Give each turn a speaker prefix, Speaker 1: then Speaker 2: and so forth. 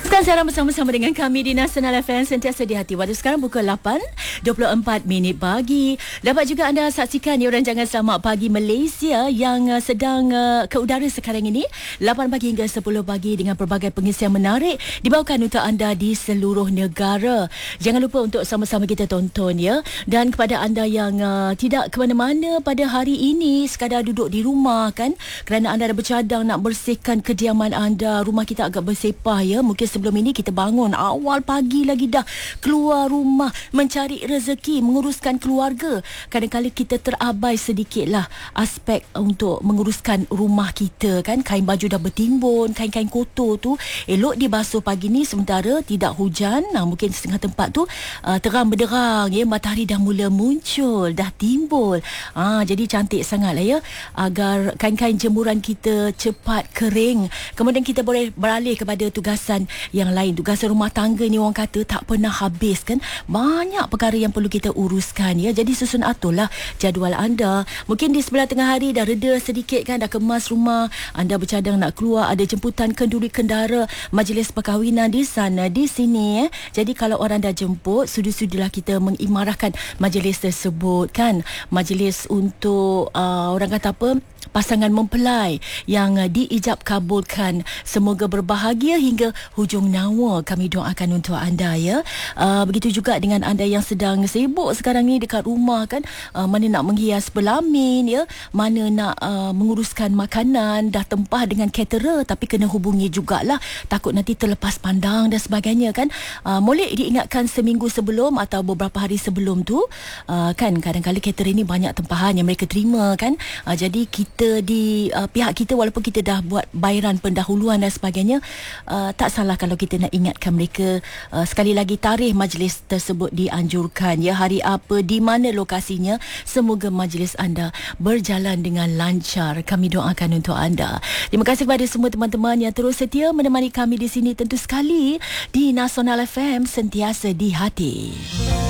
Speaker 1: Sekarang saya bersama-sama dengan kami di Nasional FM sentiasa di hati. Waktu sekarang pukul 8.24 pagi. Dapat juga anda saksikan rancangan Selamat Pagi Malaysia yang sedang ke udara sekarang ini 8 pagi hingga 10 pagi dengan pelbagai pengisian menarik dibawakan untuk anda di seluruh negara. Jangan lupa untuk sama-sama kita tonton ya. Dan kepada anda yang tidak ke mana-mana pada hari ini, sekadar duduk di rumah kan, kerana anda dah bercadang nak bersihkan kediaman anda, rumah kita agak bersepah ya. Mungkin sebelum ini kita bangun awal pagi lagi dah keluar rumah mencari rezeki, menguruskan keluarga. Kadang-kadang kita terabai sedikitlah aspek untuk menguruskan rumah kita kan. Kain baju dah bertimbun, kain-kain kotor tu elok dibasuh pagi ni sementara tidak hujan. Mungkin setengah tempat tu terang benderang ya, matahari dah mula muncul, dah timbul. Jadi cantik sangatlah ya, agar kain-kain jemuran kita cepat kering. Kemudian kita boleh beralih kepada tugasan yang lain. Tugasan rumah tangga ni orang kata tak pernah habis kan. Banyak perkara yang perlu kita uruskan ya. Jadi susun aturlah jadual anda. Mungkin di sebelah tengah hari dah reda sedikit kan, dah kemas rumah, anda bercadang nak keluar, ada jemputan kenduri kendara, majlis perkahwinan di sana di sini ya. Jadi kalau orang dah jemput, sudi-sudilah kita mengimarahkan majlis tersebut kan. Majlis untuk orang kata apa, pasangan mempelai yang diijab kabulkan. Semoga berbahagia hingga hujung nyawa. Kami doakan untuk anda ya. Begitu juga dengan anda yang sedang sibuk sekarang ni dekat rumah kan. Mana nak menghias pelamin ya, mana nak menguruskan makanan, dah tempah dengan caterer tapi kena hubungi jugalah, takut nanti terlepas pandang dan sebagainya kan. Boleh diingatkan seminggu sebelum atau beberapa hari sebelum tu kan. Kadang-kadang caterer ni banyak tempahan yang mereka terima kan. Jadi kita di pihak kita, walaupun kita dah buat bayaran pendahuluan dan sebagainya, tak salah kalau kita nak ingatkan mereka sekali lagi tarikh majlis tersebut dianjurkan ya, hari apa, di mana lokasinya. Semoga majlis anda berjalan dengan lancar. Kami doakan untuk anda. Terima kasih kepada semua teman-teman yang terus setia menemani kami di sini, tentu sekali di Nasional FM sentiasa di hati.